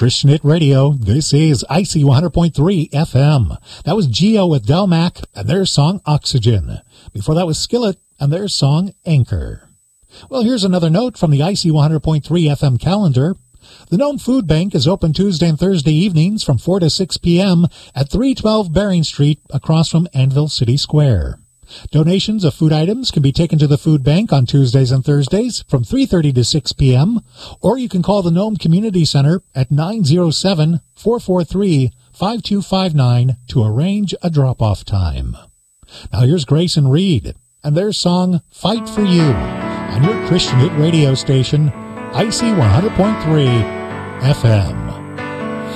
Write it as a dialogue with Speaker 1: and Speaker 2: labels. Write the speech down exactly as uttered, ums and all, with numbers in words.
Speaker 1: Christian Hit Radio. This is I C one hundred point three F M. That was Geo with Delmac and their song Oxygen. Before that was Skillet and their song Anchor. Well, here's another note from the I C one hundred point three F M calendar. The Nome Food Bank is open Tuesday and Thursday evenings from four to six p.m. at three twelve Bering Street across from Anvil City Square. Donations of food items can be taken to the food bank on Tuesdays and Thursdays from three thirty to six p.m. or you can call the Nome Community Center at nine oh seven, four four three, five two five nine to arrange a drop-off time. Now here's Grayson Reed and their song Fight for You on your Christian Hit radio station, I C one hundred point three F M.